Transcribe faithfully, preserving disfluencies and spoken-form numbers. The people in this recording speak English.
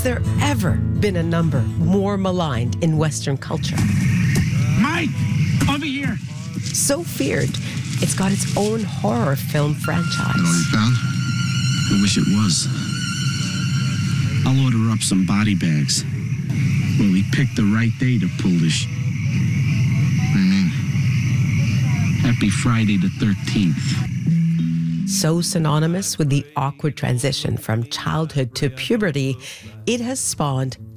Has there ever been a number more maligned in Western culture? Mike, over here. So feared, it's got its own horror film franchise. That all you found? I wish it was. I'll order up some body bags. Well, we picked the right day to pull this. What do you mean? Happy Friday the thirteenth. So synonymous with the awkward transition from childhood to puberty, it has spawned